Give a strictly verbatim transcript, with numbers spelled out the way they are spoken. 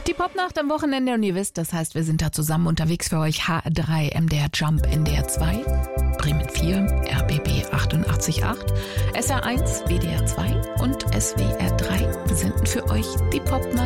Die Popnacht am Wochenende und ihr wisst, das heißt, wir sind da zusammen unterwegs für euch. H drei, M D R Jump, N D R zwei, Bremen vier, R B B achtundachtzig Komma acht, S R eins, W D R zwei und S W R drei senden für euch die Popnacht.